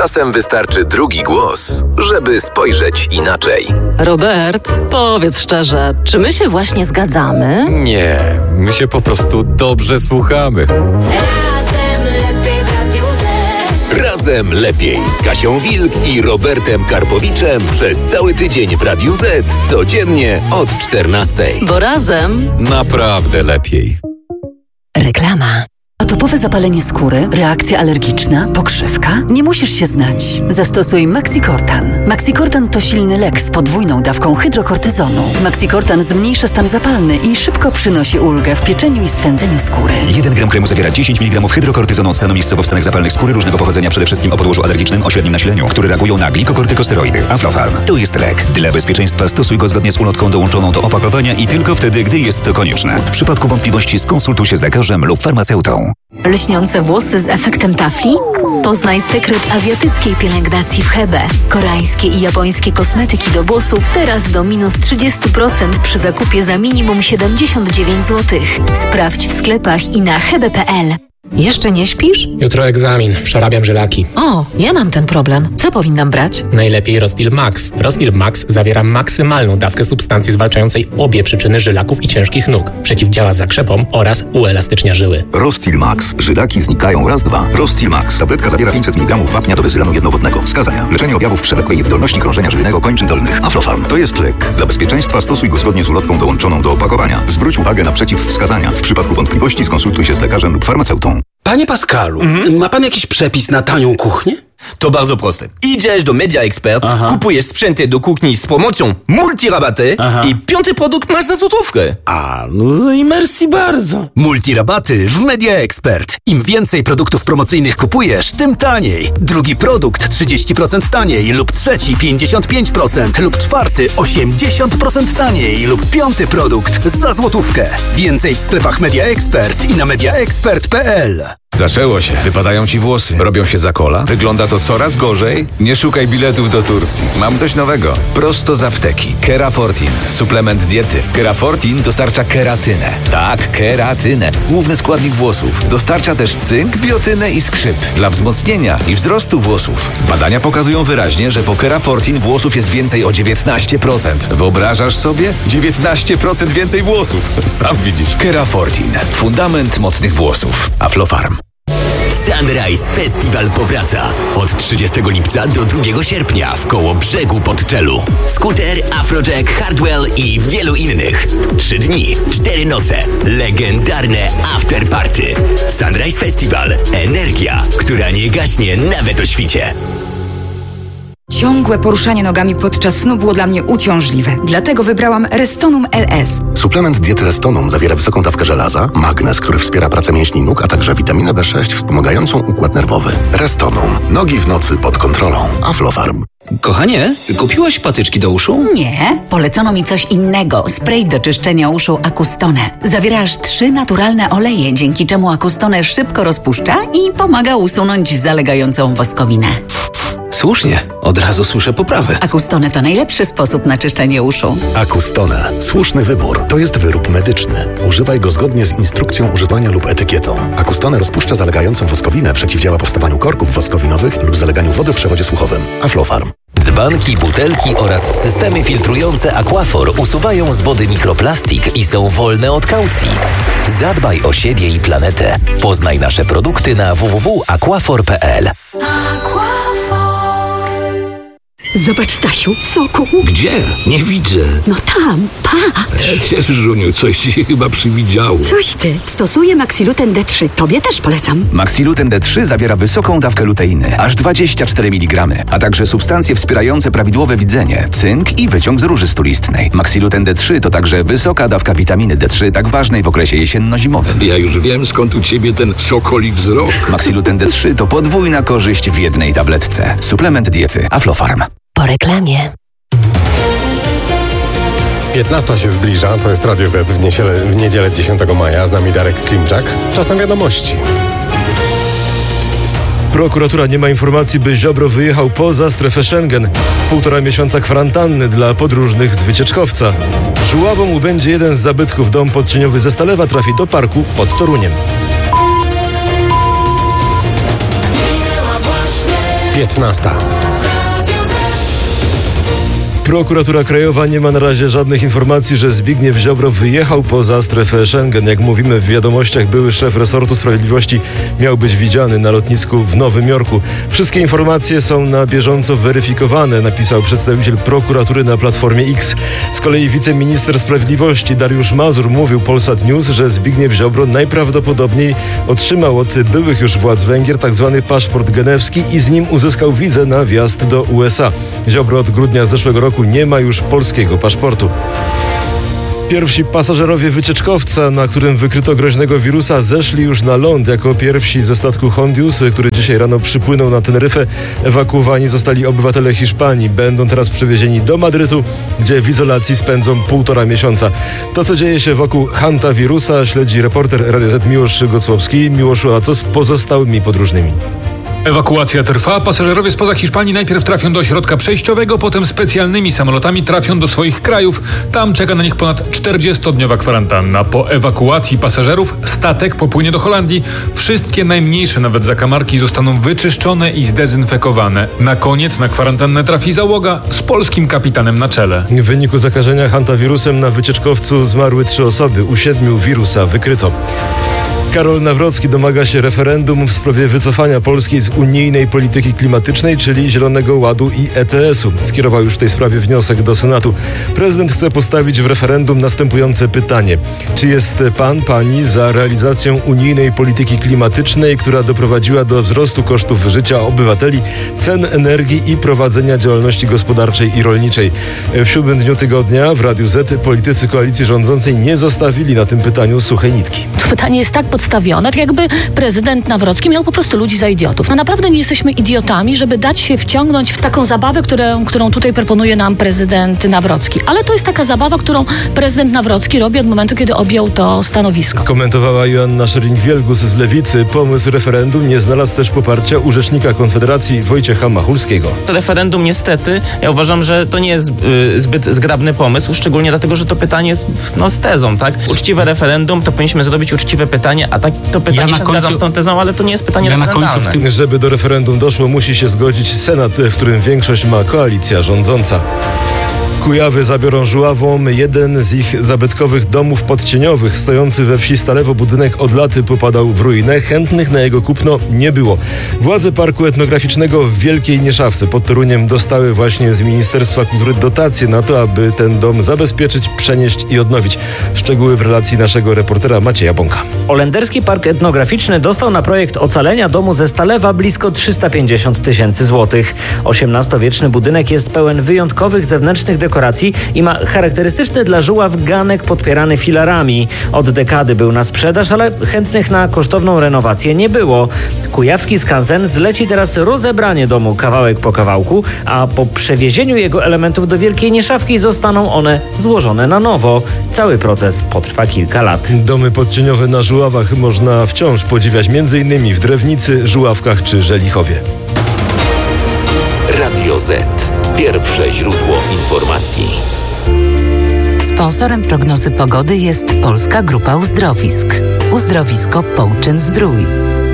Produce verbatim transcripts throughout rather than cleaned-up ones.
Czasem wystarczy drugi głos, żeby spojrzeć inaczej. Robert, powiedz szczerze, czy my się właśnie zgadzamy? Nie, my się po prostu dobrze słuchamy. Razem lepiej z Kasią Wilk i Robertem Karpowiczem przez cały tydzień w Radiu Z, codziennie od czternastej. Bo razem Naprawdę lepiej. Reklama. Atopowe zapalenie skóry, reakcja alergiczna, pokrzywka? Nie musisz się znać. Zastosuj Maxicortan. Maxicortan to silny lek z podwójną dawką hydrokortyzonu. Maxicortan zmniejsza stan zapalny i szybko przynosi ulgę w pieczeniu i swędzeniu skóry. jeden gram kremu zawiera dziesięć miligramów hydrokortyzonu stanu miejscowo w stanach zapalnych skóry różnego pochodzenia, przede wszystkim o podłożu alergicznym o średnim nasileniu, które reagują na glikokortykosteroidy. Aflofarm to jest lek. Dla bezpieczeństwa stosuj go zgodnie z ulotką dołączoną do opakowania i tylko wtedy, gdy jest to konieczne. W przypadku wątpliwości skonsultuj się z lekarzem lub farmaceutą. Lśniące włosy z efektem tafli? Poznaj sekret azjatyckiej pielęgnacji w Hebe. Koreańskie i japońskie kosmetyki do włosów teraz do minus trzydzieści procent przy zakupie za minimum siedemdziesiąt dziewięć złotych. Sprawdź w sklepach i na hebe kropka pe el. Jeszcze nie śpisz? Jutro egzamin, przerabiam żylaki. O, ja mam ten problem. Co powinnam brać? Najlepiej Rostil Max. Rostil Max zawiera maksymalną dawkę substancji zwalczającej obie przyczyny żylaków i ciężkich nóg. Przeciwdziała zakrzepom oraz uelastycznia żyły. Rostil Max. Żylaki znikają raz, dwa. Rostil Max. Tabletka zawiera pięćset miligramów wapnia do bezylanu jednowodnego. Wskazania: leczenie objawów przewlekłej niewydolności krążenia żylnego kończyn dolnych. Aflofarm. To jest lek. Dla bezpieczeństwa stosuj go zgodnie z ulotką dołączoną do opakowania. Zwróć uwagę na przeciwwskazania. W przypadku wątpliwości skonsultuj się z lekarzem lub farmaceutą. Panie Pascalu, mhm. ma pan jakiś przepis na tanią kuchnię? To bardzo proste. Idziesz do Media Expert, Aha. kupujesz sprzęty do kuchni z promocją multirabaty Aha. i piąty produkt masz za złotówkę. A, no i merci bardzo. Multirabaty w Media Expert. Im więcej produktów promocyjnych kupujesz, tym taniej. Drugi produkt trzydzieści procent taniej lub trzeci pięćdziesiąt pięć procent lub czwarty osiemdziesiąt procent taniej lub piąty produkt za złotówkę. Więcej w sklepach Media Expert i na media expert kropka pe el. Zaczęło się. Wypadają ci włosy. Robią się za kola. Wygląda to coraz gorzej. Nie szukaj biletów do Turcji. Mam coś nowego. Prosto z apteki. Kerafortin. Suplement diety. Kerafortin dostarcza keratynę. Tak, keratynę. Główny składnik włosów. Dostarcza też cynk, biotynę i skrzyp. Dla wzmocnienia i wzrostu włosów. Badania pokazują wyraźnie, że po Kerafortin włosów jest więcej o dziewiętnaście procent. Wyobrażasz sobie? dziewiętnaście procent więcej włosów. Sam widzisz. Kerafortin. Fundament mocnych włosów. Aflofarm. Sunrise Festival powraca od trzydziestego lipca do drugiego sierpnia w Kołobrzegu pod Czelu. Scooter, Afrojack, Hardwell i wielu innych. Trzy dni, cztery noce, legendarne afterparty. Sunrise Festival. Energia, która nie gaśnie nawet o świcie. Ciągłe poruszanie nogami podczas snu było dla mnie uciążliwe. Dlatego wybrałam Restonum L S. Suplement diety Restonum zawiera wysoką dawkę żelaza, magnez, który wspiera pracę mięśni nóg, a także witaminę B sześć wspomagającą układ nerwowy. Restonum. Nogi w nocy pod kontrolą. Aflofarm. Kochanie, kupiłaś patyczki do uszu? Nie, polecono mi coś innego. Spray do czyszczenia uszu Acustone. Zawiera aż trzy naturalne oleje, dzięki czemu Acustone szybko rozpuszcza i pomaga usunąć zalegającą woskowinę. Słusznie, od razu słyszę poprawę. Acustone to najlepszy sposób na czyszczenie uszu. Acustone. Słuszny wybór. To jest wyrób medyczny. Używaj go zgodnie z instrukcją używania lub etykietą. Acustone rozpuszcza zalegającą woskowinę, przeciwdziała powstawaniu korków woskowinowych lub zaleganiu wody w przewodzie słuchowym. Aflofarm. Dzbanki, butelki oraz systemy filtrujące Aquafor usuwają z wody mikroplastik i są wolne od kaucji. Zadbaj o siebie i planetę. Poznaj nasze produkty na w w w kropka aquafor kropka pe el. Zobacz, Stasiu, soku. Gdzie? Nie widzę. No tam, patrz. Żuniu, coś ci się chyba przywidziało. Coś ty. Stosuję Maxiluten D trzy. Tobie też polecam. Maxiluten D trzy zawiera wysoką dawkę luteiny, aż dwadzieścia cztery miligramy, a także substancje wspierające prawidłowe widzenie, cynk i wyciąg z róży stulistnej. Maxiluten D trzy to także wysoka dawka witaminy D trzy, tak ważnej w okresie jesienno-zimowym. Ja już wiem, skąd u ciebie ten sokoli wzrok. Maxiluten D trzy to podwójna korzyść w jednej tabletce. Suplement diety Aflofarm. Po reklamie. piętnasta się zbliża, to jest Radio Z w niedzielę, w niedzielę dziesiątego maja. Z nami Darek Klimczak. Czas na wiadomości. Prokuratura nie ma informacji, by Ziobro wyjechał poza strefę Schengen. Półtora miesiąca kwarantanny dla podróżnych z wycieczkowca. Żuławą mu będzie jeden z zabytków. Dom podcieniowy ze Stalewa trafi do parku pod Toruniem. piętnasta. Prokuratura Krajowa nie ma na razie żadnych informacji, że Zbigniew Ziobro wyjechał poza strefę Schengen. Jak mówimy w wiadomościach, były szef resortu sprawiedliwości miał być widziany na lotnisku w Nowym Jorku. Wszystkie informacje są na bieżąco weryfikowane, napisał przedstawiciel prokuratury na Platformie X. Z kolei wiceminister sprawiedliwości Dariusz Mazur mówił Polsat News, że Zbigniew Ziobro najprawdopodobniej otrzymał od byłych już władz Węgier tzw. paszport genewski i z nim uzyskał wizę na wjazd do U S A. Ziobro od grudnia zeszłego roku nie ma już polskiego paszportu. Pierwsi pasażerowie wycieczkowca, na którym wykryto groźnego wirusa, zeszli już na ląd. Jako pierwsi ze statku Hondius, który dzisiaj rano przypłynął na Teneryfę, ewakuowani zostali obywatele Hiszpanii. Będą teraz przewiezieni do Madrytu, gdzie w izolacji spędzą półtora miesiąca. To, co dzieje się wokół hantawirusa, śledzi reporter Radia Z Miłosz Gocłowski. Miłoszu, a co z pozostałymi podróżnymi? Ewakuacja trwa. Pasażerowie spoza Hiszpanii najpierw trafią do ośrodka przejściowego, potem specjalnymi samolotami trafią do swoich krajów. Tam czeka na nich ponad czterdziestodniowa kwarantanna. Po ewakuacji pasażerów statek popłynie do Holandii. Wszystkie najmniejsze nawet zakamarki zostaną wyczyszczone i zdezynfekowane. Na koniec na kwarantannę trafi załoga z polskim kapitanem na czele. W wyniku zakażenia hantawirusem na wycieczkowcu zmarły trzy osoby. U siedmiu wirusa wykryto. Karol Nawrocki domaga się referendum w sprawie wycofania Polski z unijnej polityki klimatycznej, czyli Zielonego Ładu i E T S-u. Skierował już w tej sprawie wniosek do Senatu. Prezydent chce postawić w referendum następujące pytanie. Czy jest pan, pani za realizacją unijnej polityki klimatycznej, która doprowadziła do wzrostu kosztów życia obywateli, cen energii i prowadzenia działalności gospodarczej i rolniczej? W siódmym dniu tygodnia w Radiu Z politycy koalicji rządzącej nie zostawili na tym pytaniu suchej nitki. To pytanie jest tak podstawione, tak jakby prezydent Nawrocki miał po prostu ludzi za idiotów. No naprawdę nie jesteśmy idiotami, żeby dać się wciągnąć w taką zabawę, którą, którą tutaj proponuje nam prezydent Nawrocki. Ale to jest taka zabawa, którą prezydent Nawrocki robi od momentu, kiedy objął to stanowisko. Komentowała Joanna Scheuring-Wielgus z Lewicy. Pomysł referendum nie znalazł też poparcia u rzecznika Konfederacji Wojciecha Machulskiego. To referendum niestety, ja uważam, że to nie jest y, zbyt zgrabny pomysł, szczególnie dlatego, że to pytanie jest no, z tezą, tak? Uczciwe referendum, to powinniśmy zrobić uczciwe pytanie, a tak to pytanie ja się końcu, zgadzam z tą tezą, ale to nie jest pytanie ja referendalne. Na końcu w tym... Żeby do referendum doszło, musi się zgodzić Senat, w którym większość ma koalicja rządząca. Kujawy zabiorą Żuławom jeden z ich zabytkowych domów podcieniowych. Stojący we wsi Stalewo budynek od lat popadał w ruinę. Chętnych na jego kupno nie było. Władze Parku Etnograficznego w Wielkiej Nieszawce pod Toruniem dostały właśnie z Ministerstwa Kultury dotacje na to, aby ten dom zabezpieczyć, przenieść i odnowić. Szczegóły w relacji naszego reportera Macieja Bąka. Olenderski Park Etnograficzny dostał na projekt ocalenia domu ze Stalewa blisko trzysta pięćdziesiąt tysięcy złotych. osiemnastowieczny budynek jest pełen wyjątkowych zewnętrznych dekoracji i ma charakterystyczny dla Żuław ganek podpierany filarami. Od dekady był na sprzedaż, ale chętnych na kosztowną renowację nie było. Kujawski skansen zleci teraz rozebranie domu kawałek po kawałku, a po przewiezieniu jego elementów do Wielkiej Nieszawki zostaną one złożone na nowo. Cały proces potrwa kilka lat. Domy podcieniowe na Żuławach można wciąż podziwiać m.in. w Drewnicy, Żuławkach czy Żelichowie. Radio Z. Pierwsze źródło informacji. Sponsorem prognozy pogody jest Polska Grupa Uzdrowisk. Uzdrowisko Połczyn-Zdrój.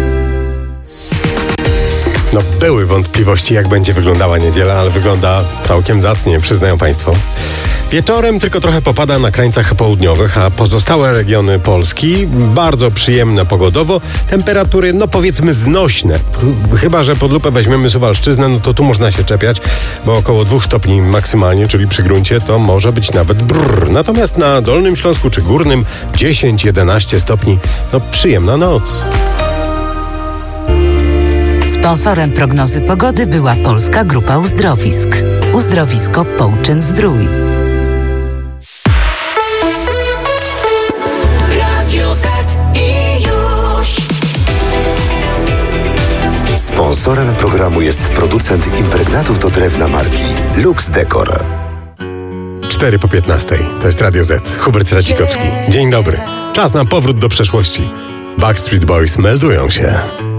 No, były wątpliwości, jak będzie wyglądała niedziela, ale wygląda całkiem zacnie, przyznają Państwo. Wieczorem tylko trochę popada na krańcach południowych, a pozostałe regiony Polski bardzo przyjemne pogodowo. Temperatury, no powiedzmy, znośne. Chyba że pod lupę weźmiemy Suwalszczyznę, no to tu można się czepiać, bo około dwóch stopni maksymalnie, czyli przy gruncie, to może być nawet brrr. Natomiast na Dolnym Śląsku czy Górnym dziesięć jedenaście stopni, no przyjemna noc. Sponsorem prognozy pogody była Polska Grupa Uzdrowisk. Uzdrowisko Połczyn-Zdrój. Sponsorem programu jest producent impregnatów do drewna marki Lux Decor. cztery po piętnastej. To jest Radio Z. Hubert Radzikowski. Dzień dobry. Czas na powrót do przeszłości. Backstreet Boys meldują się.